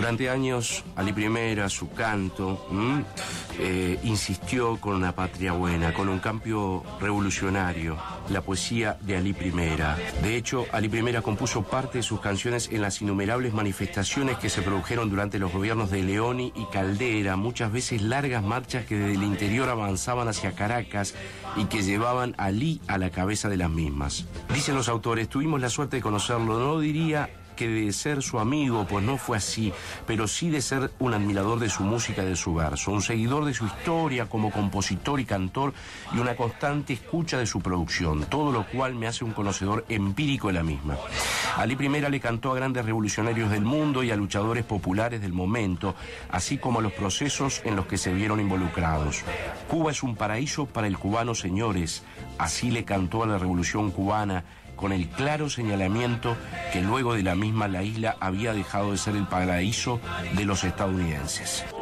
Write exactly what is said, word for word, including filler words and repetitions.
Durante años, Ali Primera, su canto, ¿m? Eh, insistió con una patria buena, con un cambio revolucionario, la poesía de Ali Primera. De hecho, Ali Primera compuso parte de sus canciones en las innumerables manifestaciones que se produjeron durante los gobiernos de Leoni y Caldera, muchas veces largas marchas que desde el interior avanzaban hacia Caracas y que llevaban a Ali a la cabeza de las mismas. Dicen los autores, tuvimos la suerte de conocerlo, no diría que de ser su amigo, pues no fue así, pero sí de ser un admirador de su música y de su verso, un seguidor de su historia como compositor y cantor y una constante escucha de su producción, todo lo cual me hace un conocedor empírico de la misma. Ali Primera le cantó a grandes revolucionarios del mundo y a luchadores populares del momento, así como a los procesos en los que se vieron involucrados. Cuba es un paraíso para el cubano, señores, así le cantó a la revolución cubana, con el claro señalamiento que luego de la misma la isla había dejado de ser el paraíso de los estadounidenses.